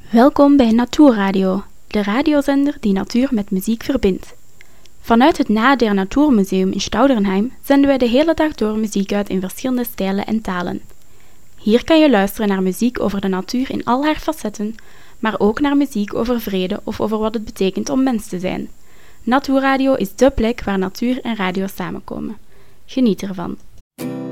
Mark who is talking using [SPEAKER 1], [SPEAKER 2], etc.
[SPEAKER 1] Welkom bij Natuurradio, de radiozender die natuur met muziek verbindt. Vanuit het Nader Natuurmuseum in Stauderenheim zenden wij de hele dag door muziek uit in verschillende stijlen en talen. Hier kan je luisteren naar muziek over de natuur in al haar facetten, maar ook naar muziek over vrede of over wat het betekent om mens te zijn. Natuurradio is dé plek waar natuur en radio samenkomen. Geniet ervan.